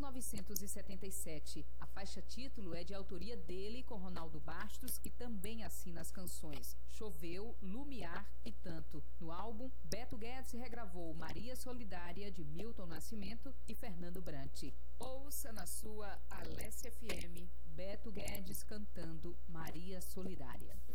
1977. A faixa título é de autoria dele com Ronaldo Bastos, que também assina as canções Choveu, Lumiar e Tanto. No álbum, Beto Guedes regravou Maria Solidária, de Milton Nascimento e Fernando Brant. Ouça na sua Alessia FM, Beto Guedes cantando Maria Solidária.